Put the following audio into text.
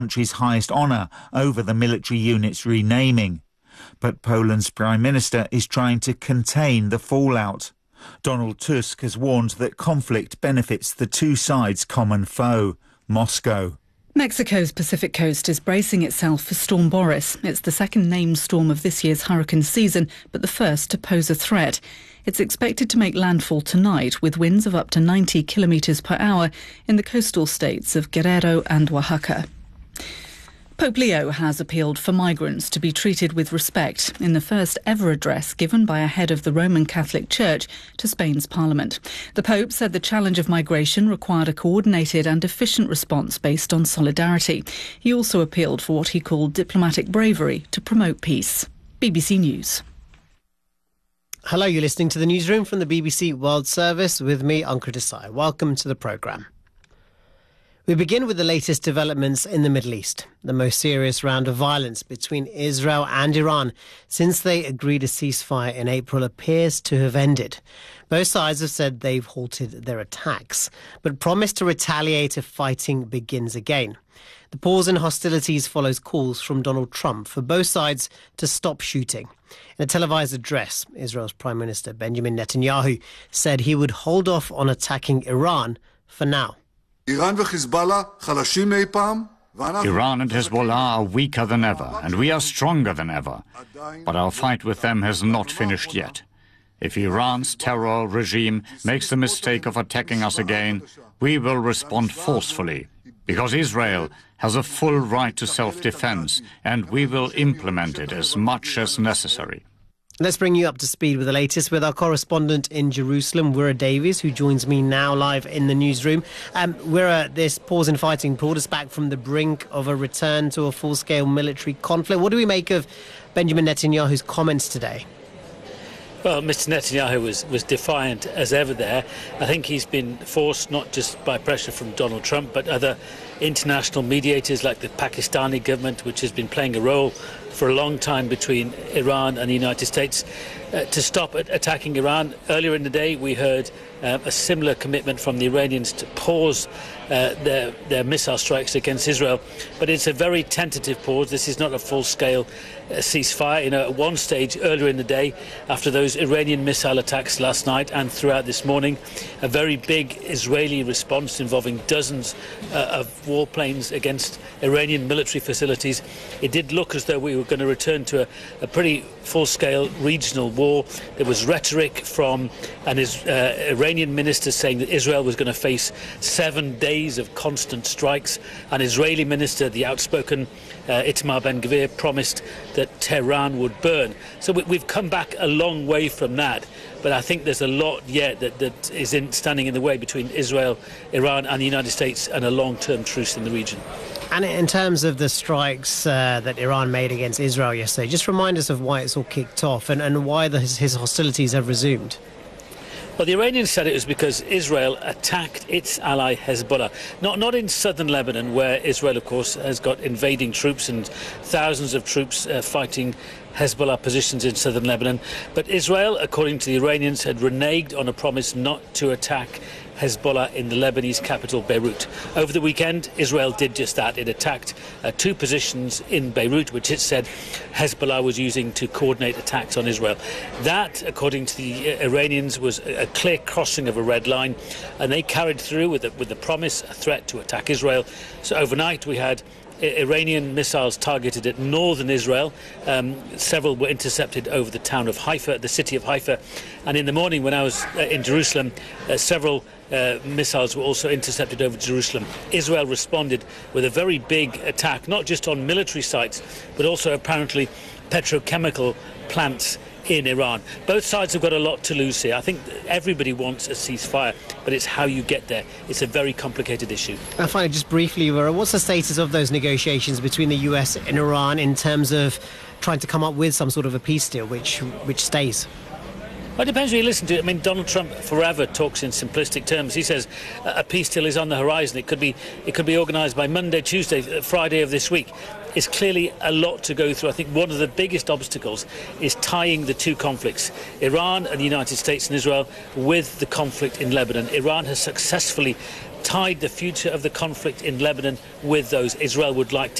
country's highest honour over the military unit's renaming. But Poland's Prime Minister is trying to contain the fallout. Donald Tusk has warned that conflict benefits the two sides' common foe, Moscow. Mexico's Pacific coast is bracing itself for Storm Boris. It's the second named storm of this year's hurricane season, but the first to pose a threat. It's expected to make landfall tonight with winds of up to 90 kilometres per hour in the coastal states of Guerrero and Oaxaca. Pope Leo has appealed for migrants to be treated with respect in the first ever address given by a head of the Roman Catholic Church to Spain's Parliament. The Pope said the challenge of migration required a coordinated and efficient response based on solidarity. He also appealed for what he called diplomatic bravery to promote peace. BBC News. Hello, you're listening to the newsroom from the BBC World Service with me, Ankur Desai. Welcome to the programme. We begin with the latest developments in the Middle East, the most serious round of violence between Israel and Iran since they agreed a ceasefire in April appears to have ended. Both sides have said they've halted their attacks, but promised to retaliate if fighting begins again. The pause in hostilities follows calls from Donald Trump for both sides to stop shooting. In a televised address, Israel's Prime Minister Benjamin Netanyahu said he would hold off on attacking Iran for now. Iran and Hezbollah are weaker than ever, and we are stronger than ever. But our fight with them has not finished yet. If Iran's terror regime makes the mistake of attacking us again, we will respond forcefully, because Israel has a full right to self-defense, and we will implement it as much as necessary. Let's bring you up to speed with the latest with our correspondent in Jerusalem, Wira Davies, who joins me now live in the newsroom. Wira, this pause in fighting brought us back from the brink of a return to a full-scale military conflict. What do we make of Benjamin Netanyahu's comments today? Well, Mr. Netanyahu was defiant as ever there. I think he's been forced not just by pressure from Donald Trump, but other international mediators like the Pakistani government, which has been playing a role for a long time between Iran and the United States, to stop attacking Iran. Earlier in the day, we heard a similar commitment from the Iranians to pause their missile strikes against Israel. But it's a very tentative pause. This is not a full-scale ceasefire. At one stage earlier in the day, after those Iranian missile attacks last night and throughout this morning, a very big Israeli response involving dozens of warplanes against Iranian military facilities. It did look as though we were going to return to a pretty full-scale regional war. There was rhetoric from an Iranian minister saying that Israel was going to face 7 days of constant strikes. An Israeli minister, the outspoken Itamar Ben-Gvir, promised that Tehran would burn. So we've come back a long way from that. But I think there's a lot yet that is standing in the way between Israel, Iran and the United States and a long-term truce in the region. And in terms of the strikes that Iran made against Israel yesterday, just remind us of why it's all kicked off and why his hostilities have resumed. Well, the Iranians said it was because Israel attacked its ally Hezbollah. Not in southern Lebanon, where Israel, of course, has got invading troops and thousands of troops fighting Hezbollah positions in southern Lebanon. But Israel, according to the Iranians, had reneged on a promise not to attack Hezbollah in the Lebanese capital, Beirut. Over the weekend, Israel did just that. It attacked 2 positions in Beirut, which it said Hezbollah was using to coordinate attacks on Israel. That, according to the Iranians, was a clear crossing of a red line, and they carried through with the promise, a threat to attack Israel. So overnight, we had Iranian missiles targeted at northern Israel. Several were intercepted over the town of Haifa, the city of Haifa. And in the morning, when I was in Jerusalem, several missiles were also intercepted over Jerusalem. Israel responded with a very big attack, not just on military sites, but also apparently petrochemical plants in Iran. Both sides have got a lot to lose here. I think everybody wants a ceasefire, but it's how you get there. It's a very complicated issue. And finally, just briefly, what's the status of those negotiations between the US and Iran in terms of trying to come up with some sort of a peace deal which stays? Well, it depends who you listen to. I mean, Donald Trump forever talks in simplistic terms. He says a peace deal is on the horizon. It could be organised by Monday, Tuesday, Friday of this week. It's clearly a lot to go through. I think one of the biggest obstacles is tying the two conflicts, Iran and the United States and Israel, with the conflict in Lebanon. Iran has successfully tied the future of the conflict in Lebanon with those. Israel would like